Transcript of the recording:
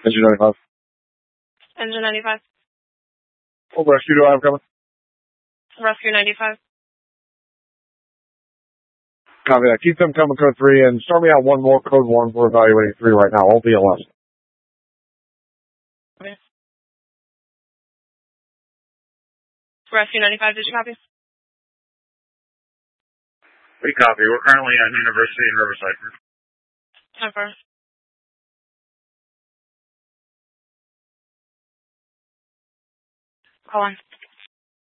Engine 95. Engine 95. What rescue do I have coming? Rescue 95. Copy that. Keep them coming, code 3, and start me out one more, code 1. We're evaluating 3 right now. All BLS. Okay. Rescue 95, did you copy? We copy. We're currently at University in Riverside. 10-4. Call on.